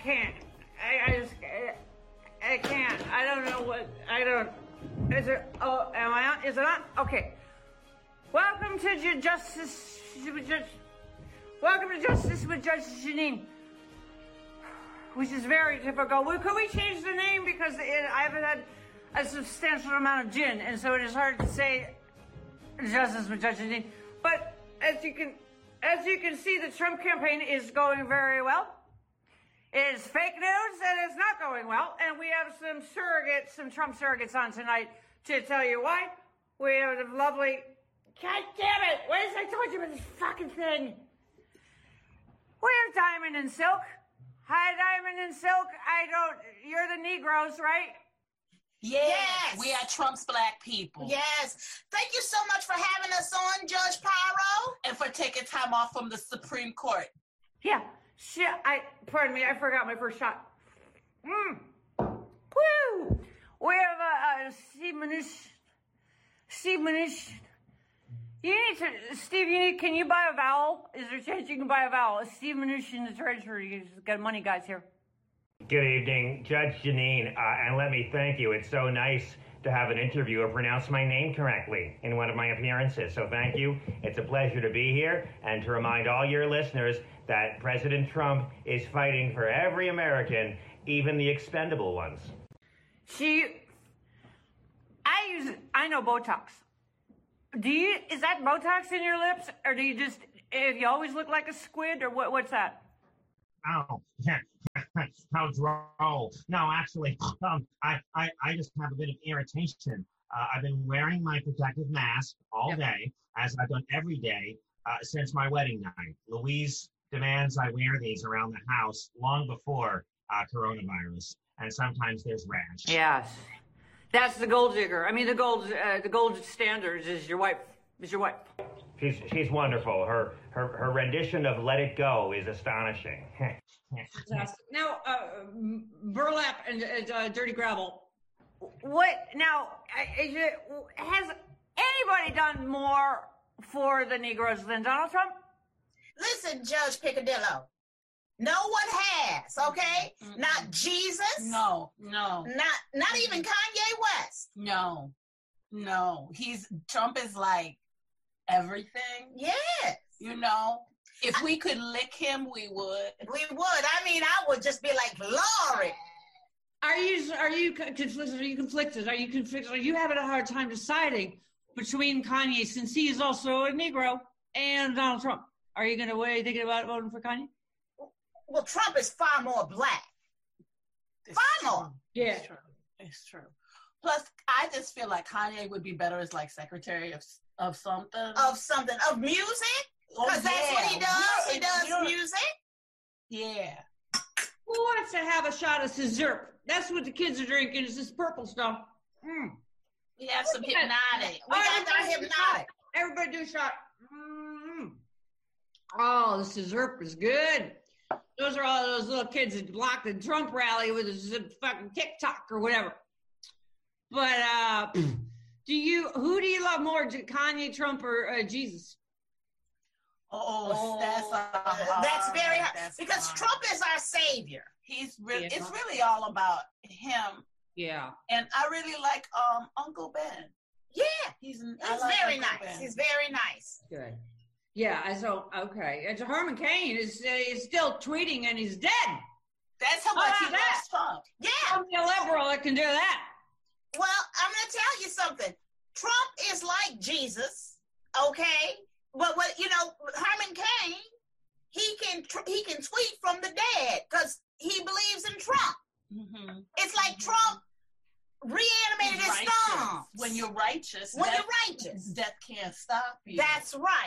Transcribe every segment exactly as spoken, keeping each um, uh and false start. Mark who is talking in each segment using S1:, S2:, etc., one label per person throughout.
S1: can't. I, I just, I, I can't. I don't know what, I don't, is it, oh, am I on? Is it on? Okay. Welcome to Ju- Justice, Judge, welcome to Justice with Judge Jeanine, which is very difficult. Well, could we change the name? Because it, I've had a substantial amount of gin, and so it is hard to say Justice with Judge Jeanine. But as you can, as you can see, the Trump campaign is going very well. It is fake news, and it's not going well. And we have some surrogates, some Trump surrogates on tonight to tell you why. We have a lovely, God damn it, what is I told you about this fucking thing? We have Diamond and Silk. Hi, Diamond and Silk. I don't, you're the Negroes, right?
S2: Yes.
S3: Yes.
S2: We are Trump's black people.
S3: Yes. Thank you so much for having us on, Judge Pyro.
S2: And for taking time off from the Supreme Court.
S1: Yeah. Shit, I, pardon me, I forgot my first shot. Mmm. Woo! We have a, uh, Steve Mnuchin. Steve Mnuchin. You need to, Steve, you need, can you buy a vowel? Is there a chance you can buy a vowel? Steve Mnuchin, the treasurer, he's got money guys here.
S4: Good evening, Judge Jeanine, uh, and let me thank you. It's so nice to have an interviewer pronounce my name correctly in one of my appearances, so thank you. It's a pleasure to be here and to remind all your listeners that President Trump is fighting for every American, even the expendable ones.
S1: She, I use, I know Botox. Do you, is that Botox in your lips, or do you just, if you always look like a squid, or what? What's that?
S4: Oh, yeah. How droll. No, actually, um, I, I, I just have a bit of irritation. Uh, I've been wearing my protective mask all yep. day, as I've done every day uh, since my wedding night. Louise demands I wear these around the house long before uh, coronavirus, and sometimes there's rash.
S1: Yes. That's the gold digger. I mean, the gold, uh, the gold standards is your wife. Is your wife.
S4: She's she's wonderful. Her her her rendition of "Let It Go" is astonishing.
S1: Now, uh, burlap and uh, dirty gravel. What now? Is it, has anybody done more for the Negroes than Donald Trump?
S3: Listen, Judge Picadillo. No one has, okay? Mm-mm. Not Jesus.
S2: No, no.
S3: Not not even Kanye West.
S2: No, no. He's Trump is like everything.
S3: Yes.
S2: You know, if I, we could lick him, we would.
S3: We would. I mean, I would just be like, Lord.
S1: Are you are you conflicted? Are you conflicted? Are you conflicted? Are you having a hard time deciding between Kanye, since he is also a Negro, and Donald Trump? Are you going to wait thinking about voting for Kanye?
S3: Well, Trump is far more black.
S2: It's
S3: far
S2: true.
S3: more.
S1: Yeah.
S2: It's true. It's true. Plus, I just feel like Kanye would be better as like secretary of of something.
S3: Of something. Of music? Because oh, that's yeah. what he does. He does You're, music.
S2: Yeah.
S1: Who wants to have a shot of Sizzurp? That's what the kids are drinking, is this purple stuff. Mm.
S2: We have some hypnotic.
S3: We got our hypnotic.
S1: Everybody do a shot. Mm. Oh, the Sizzurp is good. Those are all those little kids that blocked the Trump rally with a fucking TikTok or whatever. But uh, do you? Who do you love more, Kanye, Trump, or uh, Jesus?
S2: Oh, oh that's uh,
S3: that's very hard
S2: that's
S3: because
S2: hard.
S3: Trump is our savior.
S2: He's really.
S1: Yeah.
S2: It's really all about him.
S1: Yeah.
S2: And I really like um Uncle Ben.
S3: Yeah,
S2: he's
S3: he's
S2: like
S3: very
S2: Uncle
S3: nice.
S2: Ben.
S3: He's very nice.
S1: Good. Yeah, so, okay. And so Herman Cain is, uh, is still tweeting and he's dead.
S2: That's how much
S1: oh,
S2: he loves Trump.
S3: Yeah.
S1: I'm a liberal that can do that.
S3: Well, I'm going to tell you something. Trump is like Jesus, okay? But, what you know, Herman Cain, he can tr- he can tweet from the dead because he believes in Trump.
S2: Mm-hmm.
S3: It's like
S2: mm-hmm.
S3: Trump reanimated his thumbs.
S2: When you're righteous.
S3: When
S2: death,
S3: you're righteous.
S2: Death can't stop you.
S3: That's right.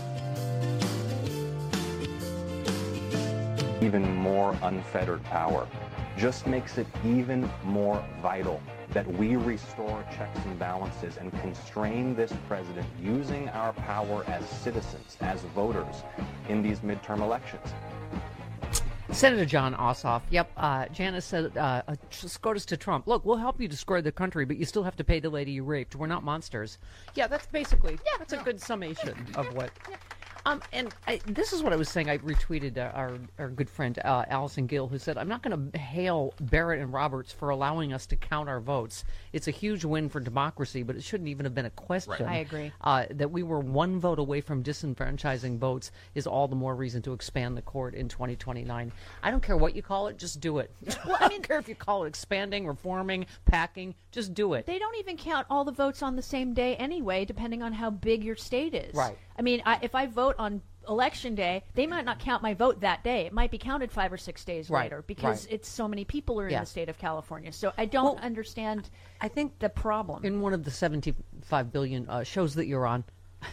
S5: Even more unfettered power just makes it even more vital that we restore checks and balances and constrain this president using our power as citizens, as voters in these midterm elections.
S6: Senator John Ossoff. Yep. Uh, Janice said, uh, uh, SCOTUS to Trump. Look, we'll help you destroy the country, but you still have to pay the lady you raped. We're not monsters. Yeah, that's basically, yeah, that's a good summation of what. Um, and I, this is what I was saying. I retweeted uh, our, our good friend uh, Allison Gill, who said, I'm not going to hail Barrett and Roberts for allowing us to count our votes. It's a huge win for democracy, but it shouldn't even have been a question.
S7: Right.
S6: I
S7: agree.
S6: Uh, that we were one vote away from disenfranchising votes is all the more reason to expand the court in twenty twenty-nine. I don't care what you call it, just do it. Well, I, mean, I don't care if you call it expanding, reforming, packing, just do it.
S8: They don't even count all the votes on the same day anyway, depending on how big your state is.
S6: Right.
S8: I mean, I, if I vote on election day, they might not count my vote that day. It might be counted five or six days
S6: Right,
S8: later because
S6: right.
S8: it's so many people are in
S6: Yeah.
S8: the state of California. So I don't
S6: Well,
S8: understand
S6: I think
S8: the problem.
S6: in one of the seventy-five billion uh, shows that you're on.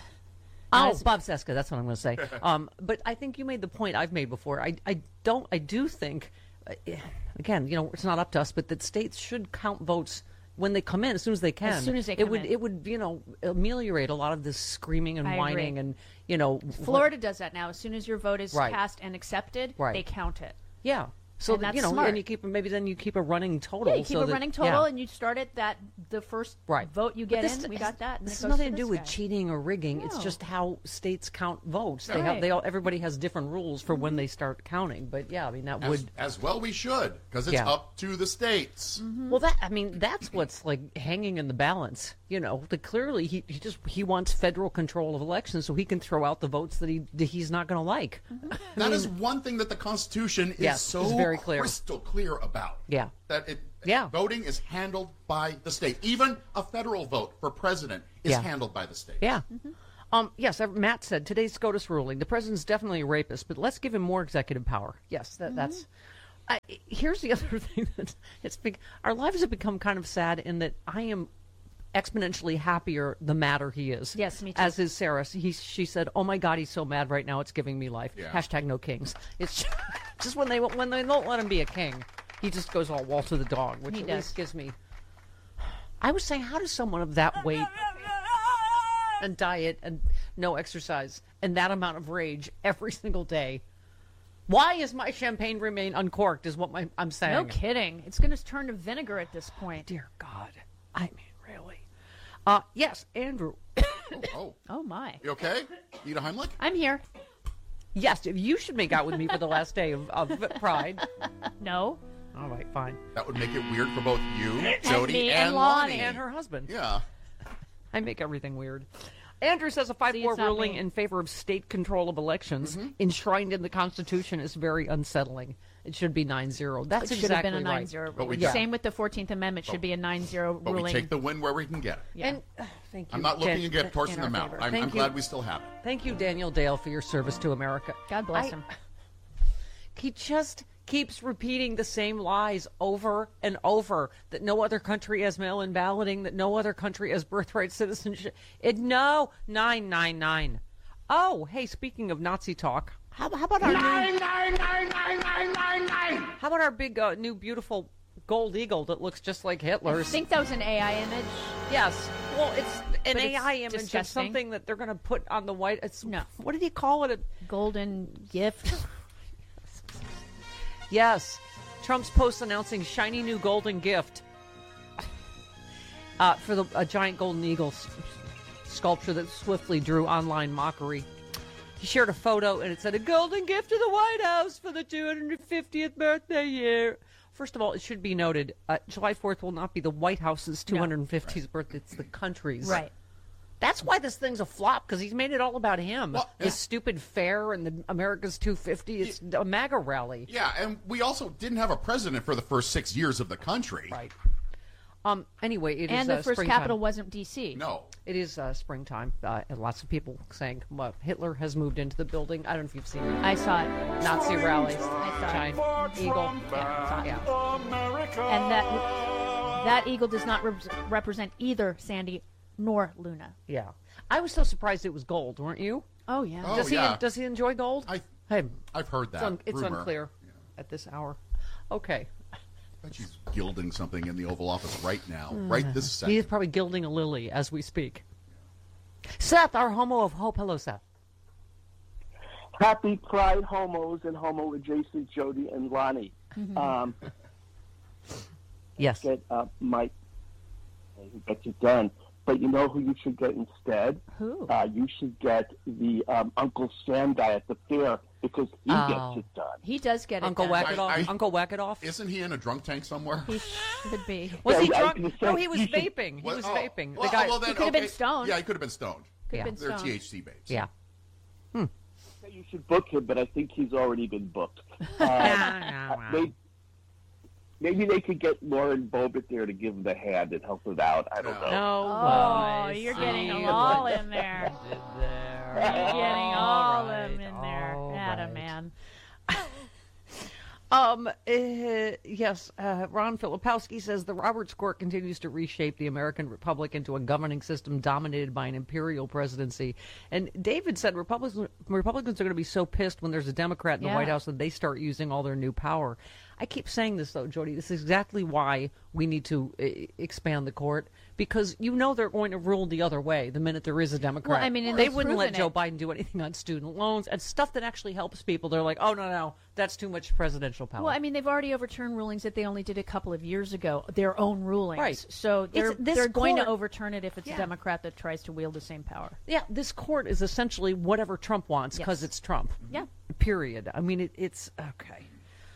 S8: Not
S6: Oh,
S8: as-
S6: Bob Seska, that's what I'm going to say. Um, but I think you made the point I've made before. I, I don't, I do think, uh, again, you know, it's not up to us, but that states should count votes when they come in, as soon as they can.
S8: As soon as they
S6: it
S8: come
S6: would,
S8: in.
S6: It would, you know, ameliorate a lot of this screaming and
S8: I
S6: whining
S8: agree.
S6: and, you know.
S8: Florida does that now. As soon as your vote is
S6: Right.
S8: passed and accepted,
S6: Right.
S8: they count it.
S6: Yeah. So
S8: And
S6: that,
S8: that's
S6: you know,
S8: smart.
S6: and you keep maybe then you keep a running total.
S8: Yeah, you keep
S6: so
S8: a
S6: that-
S8: running total,
S6: yeah.
S8: and you start at that the first
S6: Right.
S8: vote you
S6: But
S8: get
S6: this
S8: in. We
S6: has-
S8: got that. And
S6: This
S8: it
S6: has
S8: goes
S6: nothing to
S8: to
S6: do
S8: this
S6: with
S8: guy.
S6: cheating or rigging. It's
S8: No.
S6: just how states count votes. They
S8: Right.
S6: have they all everybody has different rules for when they start counting. But yeah, I mean that
S7: As,
S6: would
S7: as well we should, because it's
S6: Yeah.
S7: up to the states.
S6: well that I mean that's what's like hanging in the balance. You know, the, clearly he, he just he wants federal control of elections so he can throw out the votes that he that he's not going to like.
S7: That is one thing that the Constitution is
S6: Yes,
S7: so
S6: it's very clear.
S7: crystal clear about.
S6: Yeah.
S7: That it
S6: Yeah.
S7: voting is handled by the state. Even a federal vote for president is
S6: Yeah.
S7: handled by the state.
S6: Yeah. Um, yes, uh, Matt said today's SCOTUS ruling. The president's definitely a rapist, but let's give him more executive power. Yes, that, that's. I, here's the other thing that it's big. Our lives have become kind of sad in that I am exponentially happier the madder he is.
S8: Yes, me too.
S6: As is Sarah. He, she said, "Oh my God, he's so mad right now. It's giving me life."
S7: Yeah.
S6: Hashtag no kings. It's just when they when they don't let him be a king, he just goes all Walter the dog, which
S8: He
S6: at
S8: does.
S6: least gives me. I was saying, how does someone of that weight and diet and no exercise and that amount of rage every single day? Why is my champagne remain uncorked? Is what my, I'm saying.
S8: No kidding. It's going to turn to vinegar at this point.
S6: Dear God, I mean, really. Uh, yes, Andrew.
S7: Oh,
S8: Oh, my.
S7: you okay? Need a Heimlich?
S8: I'm here.
S6: Yes, you should make out with me for the last day of, of Pride.
S8: No.
S6: All right, fine.
S7: That would make it weird for both you, Jody,
S8: me,
S7: and,
S8: and
S7: Lonnie.
S8: Lonnie.
S6: And her husband.
S7: Yeah.
S6: I make everything weird. Andrew says a five four
S8: it's not
S6: ruling
S8: me.
S6: in favor of state control of elections enshrined in the Constitution is very unsettling. It should be nine zero. That's
S8: It should
S6: exactly
S8: have been a
S6: right.
S8: nine zero
S7: But we
S8: ruling.
S7: don't.
S8: Same with the fourteenth Amendment. Should be a nine zero
S7: But
S8: ruling.
S7: we take the win where we can get it.
S8: Yeah.
S6: And uh, thank you.
S7: I'm not looking
S6: Dan-
S7: to get torched in
S6: in
S7: the
S6: our
S7: mouth.
S6: favor.
S7: I'm,
S6: Thank
S7: I'm
S6: you.
S7: glad we still have it.
S6: Thank you, Daniel Dale, for your service to America.
S8: God bless
S6: I-
S8: him.
S6: He just keeps repeating the same lies over and over, that no other country has mail-in balloting, that no other country has birthright citizenship. It, no, nine nine nine. Oh, hey, speaking of Nazi talk, how, how about our
S9: Nine,
S6: new,
S9: nine, nine, nine, nine, nine, nine.
S6: how about our big uh, new beautiful gold eagle that looks just like
S8: I
S6: Hitler's?
S8: think that was an A I image.
S6: Yes. Well, it's an
S8: But
S6: A I
S8: it's
S6: image of
S8: disgusting.
S6: something that they're going to put on the white. It's,
S8: No.
S6: What did he call it? A,
S8: Golden gift.
S6: Yes. Trump's post announcing shiny new golden gift uh, for the a giant golden eagle s- sculpture that swiftly drew online mockery. He shared a photo and it said, "A golden gift to the White House for the two hundred fiftieth birthday year." First of all, it should be noted, uh, July fourth will not be the White House's two hundred fiftieth birthday. It's the country's.
S8: Right.
S6: That's why this thing's a flop, because he's made it all about him.
S7: Well,
S6: His
S7: yeah.
S6: stupid fair and the America's two fifty. It's a MAGA rally.
S7: Yeah, and we also didn't have a president for the first six years of the country.
S6: Right. Um. Anyway, it is
S8: And the
S6: uh,
S8: first
S6: springtime.
S8: capital wasn't D C.
S7: No.
S6: It is uh, springtime. Uh, and lots of people saying, well, Hitler has moved into the building. I don't know if you've seen it.
S8: I saw it.
S6: Nazi rallies.
S8: I saw it.
S6: Giant eagle.
S8: Yeah, saw it.
S6: Yeah.
S8: And that that eagle does not rep- represent either Sandy nor Luna.
S6: Yeah. I was so surprised it was gold, weren't you?
S8: Oh yeah.
S7: Oh,
S6: does he
S7: yeah.
S6: Does he enjoy gold?
S7: I,
S6: hey,
S7: I've heard that.
S6: it's, un- it's
S7: rumor.
S6: unclear at this hour. Okay.
S7: I bet she's gilding something in the Oval Office right now, right this second.
S6: He is probably gilding a lily as we speak. Seth, our homo of hope. Hello, Seth.
S10: Happy Pride, homos and homo adjacent Jody and Lonnie. Um,
S6: Yes.
S10: get uh, Mike, who gets it done. But you know who you should get instead?
S8: Who?
S10: Uh, you should get the um, Uncle Sam guy at the fair because he
S6: Oh.
S10: gets it done.
S8: He does get it
S6: Uncle
S8: done.
S6: Whack It
S7: I-
S6: Off.
S7: I-
S6: Uncle Whack It Off.
S7: Isn't he in a drunk tank somewhere?
S8: He should be.
S6: Was
S10: Yeah,
S6: he
S10: I was
S6: drunk?
S10: gonna say,
S6: No, he was
S10: you should-
S6: vaping. He
S7: What-
S6: was
S7: oh,
S6: vaping.
S7: Well,
S6: the guy.
S7: well, then,
S8: He could have been
S7: okay.
S8: stoned.
S7: Yeah, he could have been stoned.
S8: Could have
S6: Yeah.
S8: been
S7: They're
S8: stoned.
S7: T H C babes.
S6: Yeah.
S10: You should book him, but I think he's already been booked. Uh,
S6: Yeah,
S10: they, maybe they could get Lauren Bobbitt there to give him the hand and help him out. I don't
S7: No.
S10: know.
S6: No.
S8: Oh,
S6: I
S8: you're
S6: see
S8: getting them
S6: what
S8: all
S6: you
S8: in there.
S6: did there.
S8: You're getting all of them
S6: right,
S8: in there.
S6: all
S8: Atta
S6: right.
S8: man.
S6: Um. Uh, yes. Uh, Ron Filipowski says the Roberts Court continues to reshape the American Republic into a governing system dominated by an imperial presidency. And David said Republicans Republicans are going to be so pissed when there's a Democrat in the
S8: Yeah.
S6: White House that they start using all their new power. I keep saying this though, Jody. This is exactly why we need to uh, expand the court, because you know they're going to rule the other way the minute there is a Democrat.
S8: Well, I mean, and
S6: they
S8: they've
S6: wouldn't let
S8: proven
S6: Joe
S8: it.
S6: Biden do anything on student loans and stuff that actually helps people. They're like, oh no, no, that's too much presidential power.
S8: Well, I mean, they've already overturned rulings that they only did a couple of years ago, their own rulings.
S6: Right.
S8: So they're,
S6: It's- this
S8: they're going
S6: court-
S8: to overturn it if it's
S6: Yeah.
S8: a Democrat that tries to wield the same power.
S6: Yeah, this court is essentially whatever Trump wants because
S8: Yes.
S6: it's Trump.
S8: Yeah.
S6: Period. I mean, it, it's okay.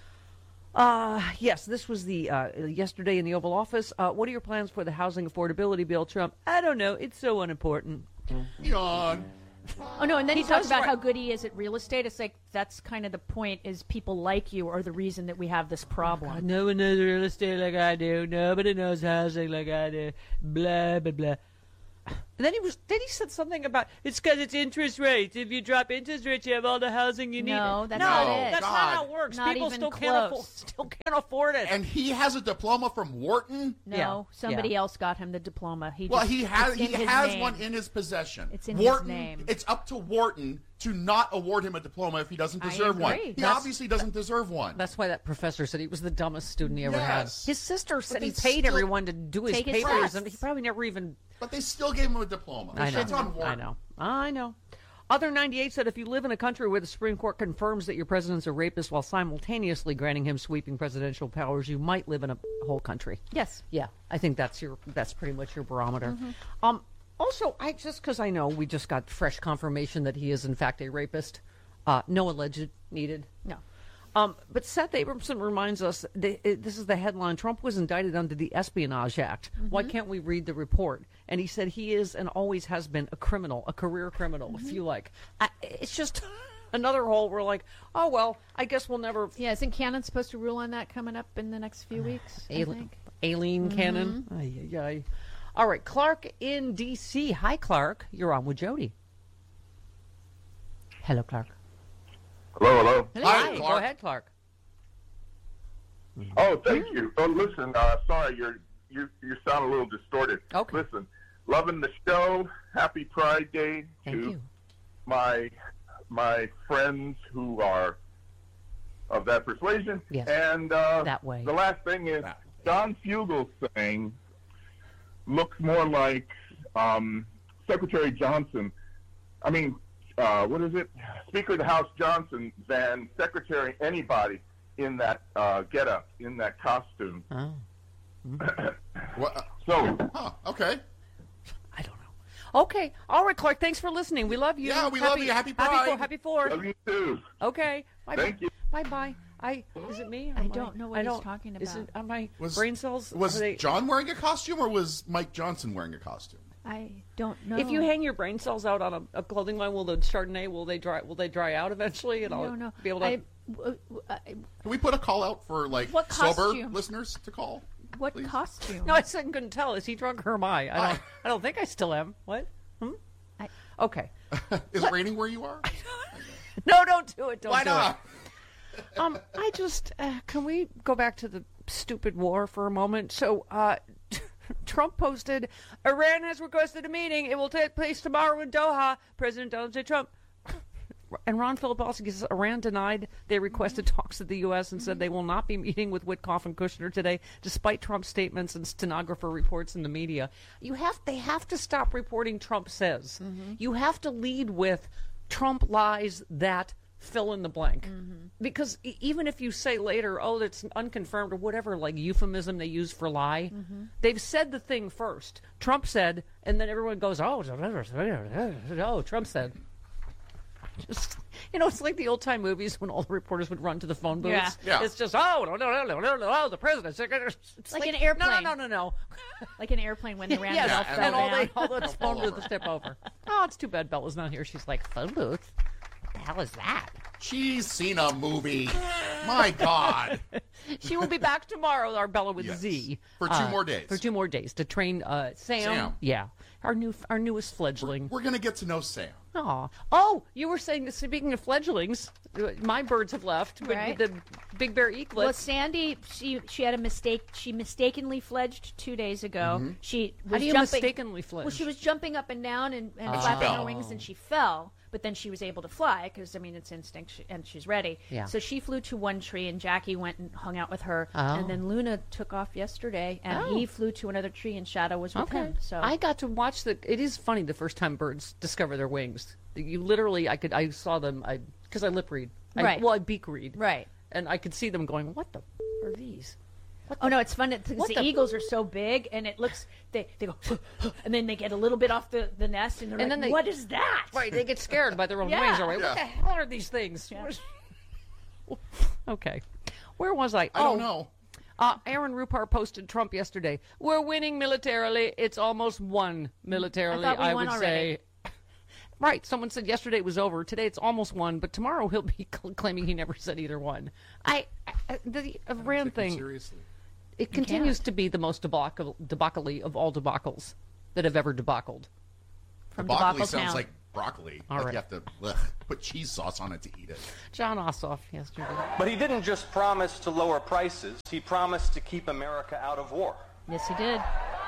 S6: Uh, yes, this was the uh, yesterday in the Oval Office. Uh, what are your plans for the housing affordability bill, Trump? I don't know. It's so unimportant.
S7: Yawn.
S8: Oh, no, and then he,
S6: He
S8: talks
S6: does
S8: about
S6: write-
S8: how good he is at real estate. It's like, that's kind of the point, is people like you are the reason that we have this problem.
S6: God, no one knows real estate like I do. Nobody knows housing like I do. Blah, blah, blah. And then he was. Then he said something about it's because it's interest rates. If you drop interest rates, you have all the housing you need.
S8: No, that's
S6: no,
S8: not it.
S6: That's
S7: God.
S6: not how it works.
S8: Not
S6: People
S8: even
S6: still can't afford.
S8: close.
S6: Still can't afford it.
S7: And he has a diploma from Wharton.
S8: No,
S6: Yeah,
S8: somebody
S6: yeah.
S8: else got him the diploma. He
S7: Well,
S8: just,
S7: he has
S8: it's in
S7: he
S8: his
S7: has
S8: name.
S7: one in his possession.
S8: It's in his
S7: Wharton,
S8: name.
S7: It's up to Wharton to not award him a diploma if he doesn't
S8: I
S7: deserve one.
S8: agree.
S7: He
S6: That's-
S7: obviously doesn't deserve one.
S6: That's why that professor said he was the dumbest student he ever
S7: Yes.
S6: had. His sister said
S7: they
S6: he paid
S7: still-
S6: everyone to do his
S8: Take his
S6: papers,
S8: tests.
S6: and he probably never even.
S7: But they still gave him a diploma.
S6: I know.
S7: It's on
S6: I
S7: Wharton.
S6: know. I know. Other ninety-eight said if you live in a country where the Supreme Court confirms that your president's a rapist while simultaneously granting him sweeping presidential powers, you might live in a whole country.
S8: Yes.
S6: Yeah, I think that's your that's pretty much your barometer. Um, also, I just because I know we just got fresh confirmation that he is in fact a rapist. Uh, no alleged needed.
S8: No.
S6: Um, but Seth Abramson reminds us, that, it, this is the headline, Trump was indicted under the Espionage Act. Why can't we read the report? And he said he is and always has been a criminal, a career criminal, if you like. I, it's just another hole where like, oh, well, I guess we'll never...
S8: Yeah, isn't Cannon supposed to rule on that coming up in the next few weeks? I
S6: Aileen,
S8: think?
S6: Aileen Cannon. Ay, ay, ay. All right, Clark in D C. Hi, Clark. You're on with Jody. Hello, Clark.
S11: Hello, hello.
S6: Hello.
S7: Hi,
S6: Hi,
S7: Clark.
S6: Go ahead, Clark.
S11: Oh, thank you. Oh, listen, uh, sorry, you're, you you sound a little distorted.
S6: Okay.
S11: Listen, loving the show. Happy Pride Day
S6: Thank
S11: to
S6: you.
S11: my my friends who are of that persuasion.
S6: Yes,
S11: And uh,
S6: that way.
S11: the last thing is
S7: That
S11: Don Fugel's thing looks more like um, Secretary Johnson. I mean, uh, what is it? Speaker of the House Johnson than Secretary anybody in that uh, getup, in that costume.
S6: Oh.
S7: What? uh,
S11: So,
S7: Huh, okay.
S6: I don't know. Okay. All right, Clark. Thanks for listening. We love you.
S7: Yeah, we love you. Happy
S6: Happy
S7: Pride.
S6: Fourth. Happy Fourth.
S11: love you too.
S6: Okay. Bye.
S11: Thank you.
S6: Bye. Bye. I. Is it me? or
S8: I
S6: am
S8: don't know what
S6: I
S8: he's
S6: don't-
S8: talking
S6: Is
S8: about.
S6: it? Are my
S7: Was-
S6: brain cells?
S7: Was
S6: are they,
S7: John wearing a costume or was Mike Johnson wearing a costume?
S8: I don't know.
S6: If you hang your brain cells out on a, a clothing line, will the Chardonnay will they dry? Will they dry out eventually? And
S8: I
S6: I'll
S8: don't know.
S6: be able to.
S8: I, w- w- I-
S7: Can we put a call out for like
S8: What
S7: sober
S8: costume?
S7: listeners to call?
S8: what
S7: Please.
S8: costume?
S6: no, I said couldn't tell. Is he drunk or am I? I don't.
S7: I-
S6: I don't think I still am. What? Hmm.
S8: I-
S6: Okay.
S7: Is it raining where you are?
S6: No, don't do it. Don't
S7: Why
S6: do
S7: not?
S6: it. Um, I just uh, can we go back to the stupid war for a moment? So, uh, Trump posted, Iran has requested a meeting. It will take place tomorrow in Doha. President Donald J. Trump. And Ron Filipowski says Iran denied they requested talks with the U S and said they will not be meeting with Witkoff and Kushner today, despite Trump's statements and stenographer reports in the media. You have they have to stop reporting Trump says. You have to lead with Trump lies that fill in the blank. Mm-hmm. Because e- even if you say later, oh, it's unconfirmed or whatever, like euphemism they use for lie, mm-hmm. they've said the thing first. Trump said, and then everyone goes, oh, oh, Trump said. Just, you know, it's like the old time movies when all the reporters would run to the phone booths.
S8: Yeah.
S7: Yeah.
S6: It's just, oh, no, no, no, no, no, no, the president. It's
S8: like, like an airplane.
S6: No, no, no, no, no.
S8: Like an airplane when they ran
S6: yes,
S8: it all
S6: and,
S8: fell
S6: and all,
S8: down.
S6: they, all those phone booths tip over. Oh, it's too bad Bella's not here. She's like, phone booth? What the hell is that?
S7: She's seen a movie. My God.
S6: She will be back tomorrow, our Bella with
S7: Yes.
S6: Z.
S7: For two
S6: uh,
S7: more days.
S6: For two more days to train uh, Sam.
S7: Sam.
S6: Yeah. Our new, our newest fledgling.
S7: We're going to get to know Sam.
S6: Aw. Oh, you were saying, speaking of fledglings, uh, my birds have left. but
S8: Right.
S6: The Big Bear eaglets.
S8: Well, Sandy, she she had a mistake. She mistakenly fledged two days ago.
S7: Mm-hmm.
S8: She was
S6: How do you
S8: jumping,
S6: mistakenly fledge?
S8: Well, she was jumping up and down and, and
S6: Oh.
S8: flapping her
S7: fell.
S8: wings, and she fell. But then she was able to fly because, I mean, it's instinct, she, and she's ready.
S6: Yeah.
S8: So she flew to one tree, and Jackie went and hung out with her.
S6: Oh.
S8: And then Luna took off yesterday, and
S6: Oh.
S8: he flew to another tree, and Shadow was with
S6: Okay.
S8: him. So
S6: I got to watch the. It is funny the first time birds discover their wings. You literally, I could, I saw them, I because I lip read, I,
S8: Right.
S6: Well, I beak read,
S8: Right.
S6: and I could see them going, "What the f- are these?"
S8: Oh no, it's fun because
S6: What
S8: the,
S6: the-
S8: eagles are so big, and it looks they they go, and then they get a little bit off the, the nest, and they're
S6: And
S8: like,
S6: then they-
S8: "What is that?"
S6: Right, they get scared by their own
S8: Yeah.
S6: wings. They're like,
S7: Yeah.
S6: "What the hell are these things?" Okay, where was I?
S7: I
S6: oh,
S7: don't know.
S6: Uh, Aaron Rupar posted Trump yesterday. We're winning militarily. It's almost won militarily,
S8: I thought we
S6: I
S8: won
S6: would
S8: already.
S6: say. Right. Someone said yesterday it was over. Today it's almost won, but tomorrow he'll be cl- claiming he never said either one. I, I the Iran
S7: Take him
S6: thing,
S7: seriously.
S6: it continues to be the most debacle, debacle of all debacles that have ever debacled.
S8: From
S7: Broccoli
S8: Debacle
S7: sounds
S8: Town.
S7: like broccoli.
S6: All
S7: like
S6: right.
S7: you have to ugh, put cheese sauce on it to eat it.
S6: John Ossoff yesterday.
S5: But he didn't just promise to lower prices, he promised to keep America out of war.
S8: Yes, he did.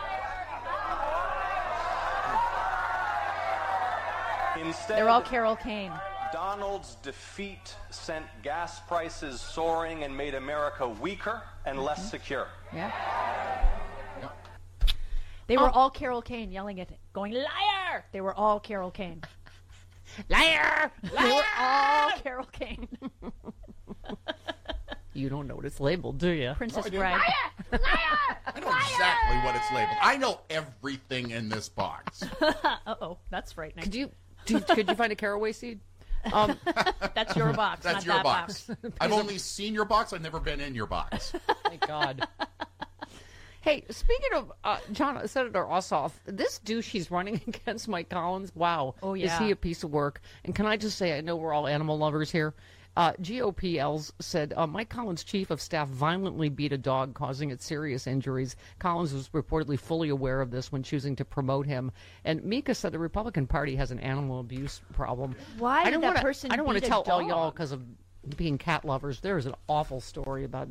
S5: Instead,
S8: They're all Carol Kane.
S5: Donald's defeat sent gas prices soaring and made America weaker and less secure.
S8: Yeah.
S7: Yeah.
S8: They were
S6: Oh.
S8: all Carol Kane yelling at it, going, liar! They were all Carol Kane.
S6: Liar!
S8: They were
S6: Liar!
S8: all Carol Kane.
S6: You don't know what it's labeled, do you?
S8: Princess
S7: Oh, I do.
S8: Bride.
S7: I know exactly what it's labeled. I know everything in this box.
S8: Uh-oh, that's frightening.
S6: Could you, do, could you find a caraway seed? Um,
S8: That's your box,
S7: That's
S8: not
S7: your
S8: that
S7: box.
S8: box.
S7: I've only seen your box. I've never been in your box.
S6: Thank God. Hey, speaking of uh, John Senator Ossoff, this douche he's running against Mike Collins. Wow,
S8: Oh,
S6: is
S8: yeah.
S6: he a piece of work? And can I just say, I know we're all animal lovers here. Uh, G O P Ls said uh, Mike Collins' chief of staff violently beat a dog, causing it serious injuries. Collins was reportedly fully aware of this when choosing to promote him. And Mika said the Republican Party has an animal abuse problem.
S8: Why
S6: I
S8: did
S6: don't
S8: that
S6: wanna,
S8: person
S6: I don't want
S8: beat
S6: to
S8: a
S6: tell all
S8: dog?
S6: y'all because of being cat lovers. There is an awful story about.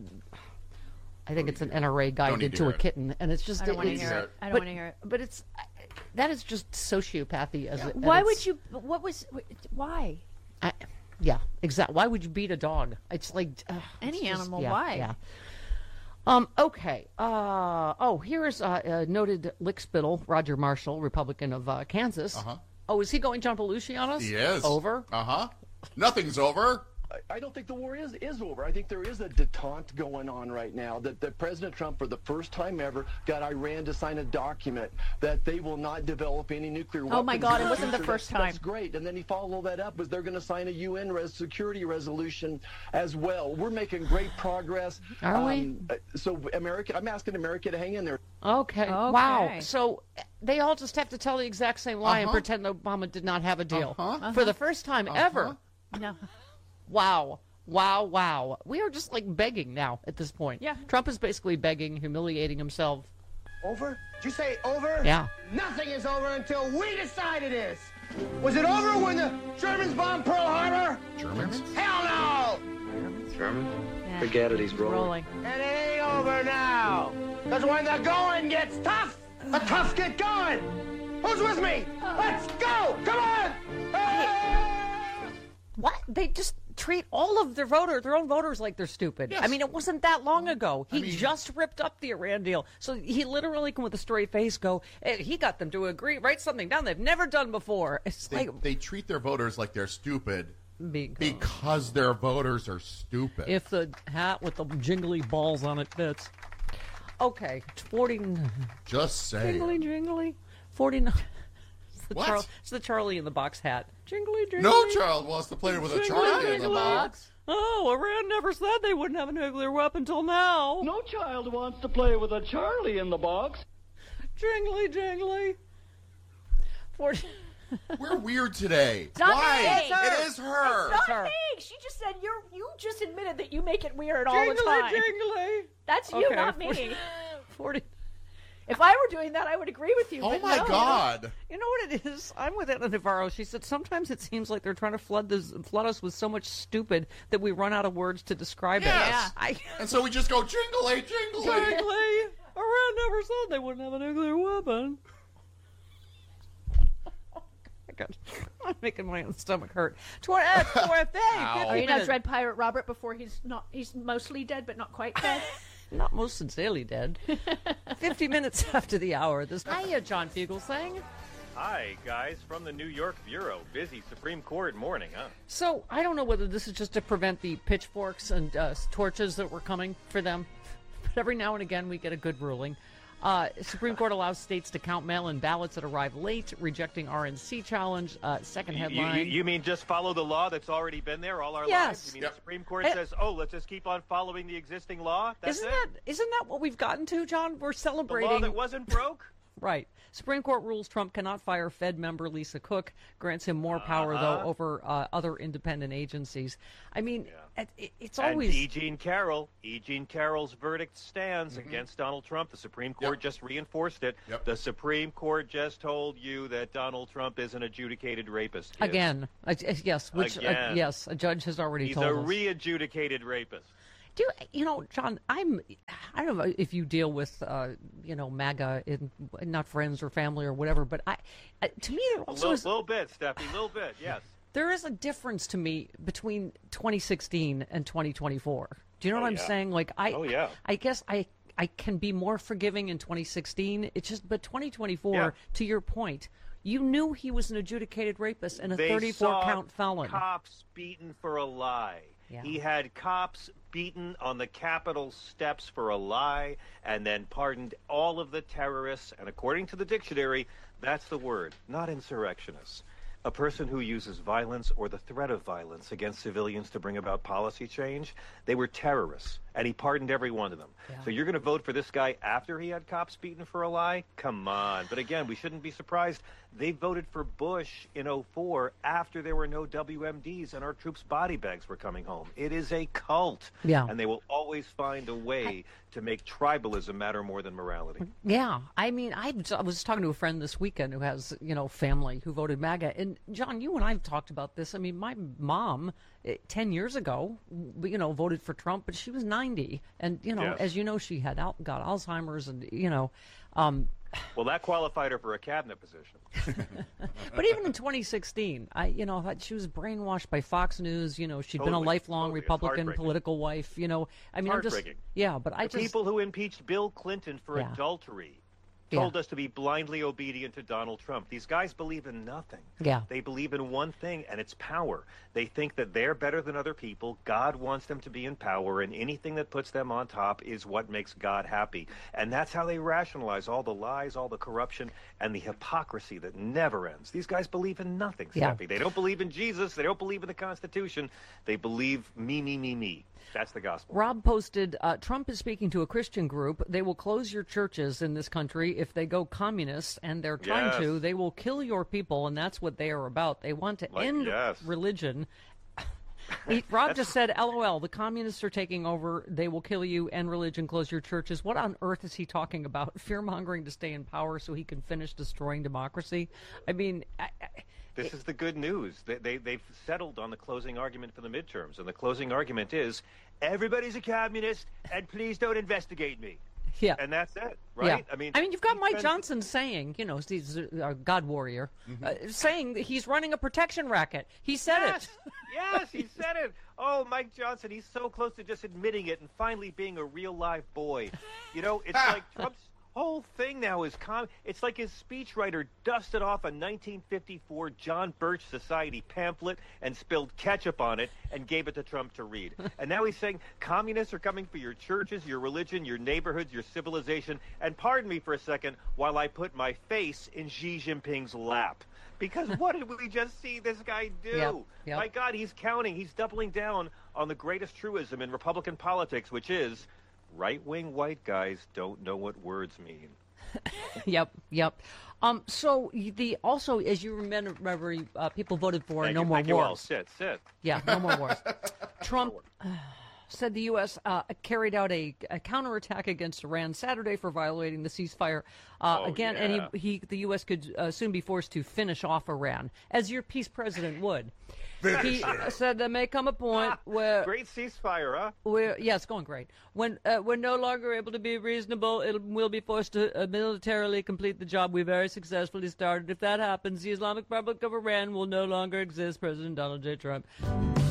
S6: I think it's an N R A guy
S7: Don't need
S6: did
S7: to
S6: to a
S7: hear it.
S6: kitten, and it's just
S8: I don't want to
S6: it's-
S8: hear it. I don't
S6: but-
S8: want to hear it.
S6: But it's that is just sociopathy. As it,
S8: Why
S6: at
S8: would
S6: its-
S8: you? What was? Why?
S6: I, yeah, exactly. Why would you beat a dog? It's like uh,
S8: Any
S6: it's just-
S8: animal,
S6: yeah,
S8: why?
S6: Yeah. Um. Okay. Uh. Oh, here is uh, uh, noted lickspittle Roger Marshall, Republican of uh, Kansas.
S7: Uh-huh.
S6: Oh, is he going John Belushi on us?
S7: He is.
S6: Over.
S7: Uh-huh. Nothing's over.
S12: I- I don't think the war is, is over. I think there is a detente going on right now that, that President Trump, for the first time ever, got Iran to sign a document that they will not develop any nuclear weapons.
S8: Oh, my God,
S12: in
S8: it wasn't the
S12: future.
S8: first
S12: That's-
S8: time.
S12: That's great. And then he followed that up with they're going to sign a U N res- security resolution as well. We're making great progress.
S6: Are we?
S12: Um, uh, so America, I'm asking America to hang in there.
S6: Okay.
S8: Okay.
S6: Wow. So uh, they all just have to tell the exact same lie and
S7: Uh-huh.
S6: pretend Obama did not have a deal
S7: Uh-huh.
S6: for the first time ever.
S8: No.
S6: Wow. Wow, wow. We are just like begging now at this point.
S8: Yeah.
S6: Trump is basically begging, humiliating himself.
S9: Over? Did you say over?
S6: Yeah.
S9: Nothing is over until we decide it is. Was it over when the Germans bombed Pearl Harbor?
S7: Germans?
S9: Hell no!
S13: German?
S8: Yeah.
S13: Forget it, he's rolling.
S8: Rolling.
S9: And it ain't over now. Because when the going gets tough, the tough get going. Who's with me? Let's go! Come on! Hey!
S6: What? They just treat all of their voters, their own voters, like they're stupid.
S7: Yes.
S6: I mean, it wasn't that long ago. He
S7: I mean-
S6: just ripped up the Iran deal. So he literally can, with a straight face, go, hey, he got them to agree, write something down they've never done before. It's
S7: They,
S6: like,
S7: they treat their voters like they're stupid
S6: Because,
S7: because their voters are stupid.
S6: If the hat with the jingly balls on it fits. Okay, forty.
S7: Just saying.
S6: Jingly, jingly. forty-nine. It's the,
S7: What?
S6: Char- it's the Charlie in the box hat. Jingly, jingly.
S7: No child wants to play with a
S6: Jingly,
S7: Charlie in the
S6: jingly.
S7: box.
S6: Oh, Iran never said they wouldn't have a nuclear weapon till now.
S13: No child wants to play with a Charlie in the box.
S6: Jingly, jingly. forty.
S7: We're weird today.
S8: It's not
S7: Why?
S8: me.
S7: It is her.
S8: It's not me. She just said you're. You just admitted that you make it weird all
S6: Jingly,
S8: the time.
S6: jingly.
S8: That's you,
S6: Okay,
S8: not me.
S6: forty. forty.
S8: If I were doing that, I would agree with you.
S7: Oh
S8: but
S7: my
S8: no.
S7: God.
S6: You know what it is? I'm with Anna Navarro. She said sometimes it seems like they're trying to flood this, flood us with so much stupid that we run out of words to describe
S7: Yes.
S6: it. Yeah. I,
S7: And so we just go jingly, jingly.
S6: Jingly. Iran never said they wouldn't have a nuclear weapon. God. I'm making my own stomach hurt. twenty, uh, twenty,
S8: Are you not Dread Pirate Robert before he's not? He's mostly dead, but not quite dead.
S6: Not most sincerely dead. Fifty minutes after the hour. This hiya, John Fugelsang.
S14: Hi, guys, from the New York Bureau. Busy Supreme Court morning, huh?
S6: So I don't know whether this is just to prevent the pitchforks and uh, torches that were coming for them, but every now and again we get a good ruling. Uh, Supreme Court allows states to count mail-in ballots that arrive late, rejecting R N C challenge. Uh, second
S14: You-
S6: headline.
S14: You, you mean just follow the law that's already been there all our
S6: Yes.
S14: lives? You mean
S6: Yep.
S14: the Supreme Court
S6: Eh.
S14: says, oh, let's just keep on following the existing law? That's
S6: isn't
S14: it?
S6: that isn't that what we've gotten to, John? We're
S14: The
S6: celebrating.
S14: law that wasn't broke?
S6: Right. Supreme Court rules Trump cannot fire Fed member Lisa Cook, grants him more power,
S14: Uh-huh.
S6: though, over uh, other independent agencies. I mean, it, it, it's
S14: And
S6: always...
S14: E. Jean Carroll, E. Jean Carroll's verdict stands
S6: Mm-hmm.
S14: against Donald Trump. The Supreme Court just reinforced it. The Supreme Court just told you that Donald Trump is an adjudicated rapist. He is.
S6: Again. Uh, yes, which, uh,
S14: Again.
S6: yes, a judge has already
S14: He's
S6: told
S14: a
S6: us.
S14: re-adjudicated rapist.
S6: Do you know, John? I'm. I don't know if you deal with, uh, you know, MAGA, in, not friends or family or whatever. But I, uh, to me, there
S14: A
S6: also
S14: little,
S6: is,
S14: little bit, Steffi, a little bit, yes.
S6: there is a difference to me between twenty sixteen and twenty twenty-four. Do you know
S14: Oh,
S6: what I'm
S14: yeah.
S6: saying? Like I,
S14: Oh, yeah.
S6: I guess I, I can be more forgiving in twenty sixteen. It's just, but twenty twenty-four,
S14: Yeah.
S6: to your point, you knew he was an adjudicated rapist and a
S14: They
S6: thirty-four
S14: saw
S6: count felon.
S14: Cops beaten for a lie.
S6: Yeah.
S14: He had cops beaten on the Capitol steps for a lie and then pardoned all of the terrorists. And according to the dictionary, that's the word, not insurrectionists. A person who uses violence or the threat of violence against civilians to bring about policy change, they were terrorists, and he pardoned every one of them.
S6: Yeah.
S14: So you're going to vote for this guy after he had cops beaten for a lie? Come on. But again, we shouldn't be surprised. They voted for Bush in oh four after there were no W M Ds and our troops' body bags were coming home. It is a cult.
S6: Yeah.
S14: And they will always find a way to make tribalism matter more than morality.
S6: Yeah, I mean, I, I was talking to a friend this weekend who has, you know, family who voted MAGA. And, John, you and I have talked about this. I mean, my mom, eh, ten years ago, w- you know, voted for Trump, but she was ninety. And, you know,
S14: Yes.
S6: as you know, she had al- got Alzheimer's and, you know. Um,
S14: Well, that qualified her for a cabinet position.
S6: but even in twenty sixteen, I, you know, thought she was brainwashed by Fox News. You know, she'd been a
S14: Totally,
S6: lifelong
S14: totally. It's
S6: Republican
S14: heartbreaking.
S6: political wife. You know, I mean, I'm just,
S14: Heartbreaking.
S6: yeah, but I
S14: the
S6: just.
S14: people who impeached Bill Clinton for
S6: Yeah.
S14: adultery
S6: Yeah.
S14: told us to be blindly obedient to Donald Trump. These guys believe in nothing.
S6: Yeah.
S14: They believe in one thing, and it's power. They think that they're better than other people. God wants them to be in power, and anything that puts them on top is what makes God happy. And that's how they rationalize all the lies, all the corruption, and the hypocrisy that never ends. These guys believe in nothing,
S6: Yeah.
S14: Steffi. They don't believe in Jesus. They don't believe in the Constitution. They believe me, me, me, me. That's the gospel.
S6: Rob posted, uh, Trump is speaking to a Christian group. They will close your churches in this country if they go communist, and they're trying
S14: Yes.
S6: to. They will kill your people, and that's what they are about. They want to
S14: Like,
S6: end
S14: yes.
S6: religion. He, Rob just said, LOL, the communists are taking over. They will kill you, end religion, close your churches. What on earth is he talking about? Fear-mongering to stay in power so he can finish destroying democracy? I mean... I, I,
S14: This is the good news. They, they, they've settled on the closing argument for the midterms, and the closing argument is, everybody's a communist, and please don't investigate me.
S6: Yeah.
S14: And that's it, right?
S6: Yeah.
S14: I mean,
S6: I mean, you've got
S14: he's
S6: Mike
S14: been-
S6: Johnson saying, you know, he's a God warrior,
S14: Mm-hmm.
S6: uh, saying that he's running a protection racket. He said
S14: Yes,
S6: it.
S14: yes, he said it. Oh, Mike Johnson, he's so close to just admitting it and finally being a real live boy. You know, it's like Trump's. whole thing now is com- it's like his speechwriter dusted off a nineteen fifty-four John Birch Society pamphlet and spilled ketchup on it and gave it to Trump to read. And now he's saying communists are coming for your churches, your religion, your neighborhoods, your civilization. And pardon me for a second while I put my face in Xi Jinping's lap. Because what did we just see this guy do?
S6: Yep, yep.
S14: My God, he's counting. He's doubling down on the greatest truism in Republican politics, which is right-wing white guys don't know what words mean.
S6: Yep, yep. Um, so the also, as you remember, uh, people voted for
S14: Thank
S6: no
S14: you,
S6: more
S14: thank
S6: wars.
S14: You all. Sit, sit.
S6: Yeah, no more wars. Trump uh, said the U S uh, carried out a, a counterattack against Iran Saturday for violating the ceasefire uh,
S14: Oh,
S6: again,
S14: yeah.
S6: and he, he, the U S could uh, soon be forced to finish off Iran, as your peace president would. He uh, said there may come a point where
S14: Great ceasefire, huh?
S6: we're, yeah, it's going great. When uh, we're no longer able to be reasonable, it will be forced to uh, militarily complete the job we very successfully started. If that happens, the Islamic Republic of Iran will no longer exist. President Donald J. Trump.